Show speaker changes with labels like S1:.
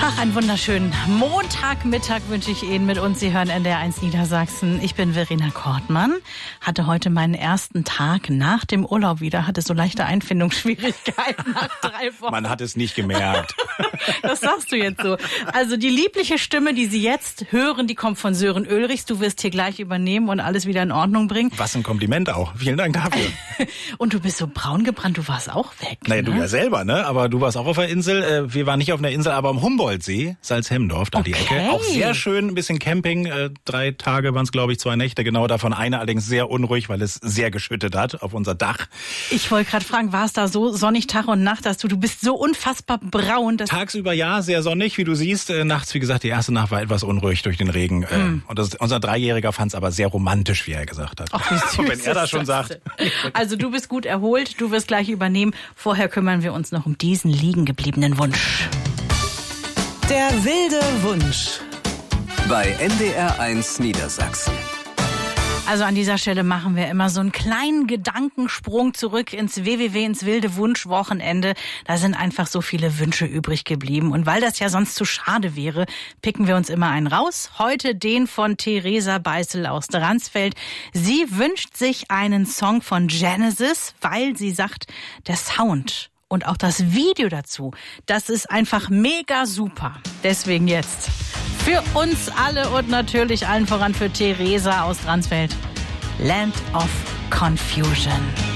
S1: Ach, einen wunderschönen Montagmittag wünsche ich Ihnen mit uns. Sie hören NDR1 Niedersachsen. Ich bin Verena Kortmann, hatte heute meinen ersten Tag nach dem Urlaub wieder, hatte so leichte Einfindungsschwierigkeiten nach 3 Wochen.
S2: Man hat es nicht gemerkt.
S1: Das sagst du jetzt so. Also die liebliche Stimme, die Sie jetzt hören, die kommt von Sören Ulrichs. Du wirst hier gleich übernehmen und alles wieder in Ordnung bringen.
S2: Was ein Kompliment auch. Vielen Dank dafür.
S1: Und du bist so braun gebrannt, du warst auch weg.
S2: Naja,
S1: ne?
S2: du ja selber, ne? Aber du warst auch auf der Insel. Wir waren nicht auf einer Insel, aber am Humboldtsee, Salzhemdorf, da die Ecke. Auch sehr schön, ein bisschen Camping. 3 Tage waren es, glaube ich, 2 Nächte. Genau davon eine allerdings sehr unruhig, weil es sehr geschüttet hat auf unser Dach.
S1: Ich wollte gerade fragen, war es da so sonnig Tag und Nacht, dass du bist so unfassbar braun. Dass
S2: Tagsüber ja, sehr sonnig, wie du siehst. Nachts, wie gesagt, die erste Nacht war etwas unruhig durch den Regen. Und unser 3-Jähriger fand es aber sehr romantisch, wie er gesagt hat.
S1: Ach, wie süß
S2: wenn er das schon sagt.
S1: Also du bist gut erholt, du wirst gleich übernehmen. Vorher kümmern wir uns noch um diesen liegen gebliebenen Wunsch.
S3: Der wilde Wunsch.
S4: Bei NDR1 Niedersachsen.
S1: Also an dieser Stelle machen wir immer so einen kleinen Gedankensprung zurück ins ins wilde Wunschwochenende. Da sind einfach so viele Wünsche übrig geblieben. Und weil das ja sonst zu schade wäre, picken wir uns immer einen raus. Heute den von Theresa Beißel aus Dransfeld. Sie wünscht sich einen Song von Genesis, weil sie sagt, der Sound und auch das Video dazu, das ist einfach mega super. Deswegen jetzt für uns alle und natürlich allen voran für Theresa aus Dransfeld, Land of Confusion.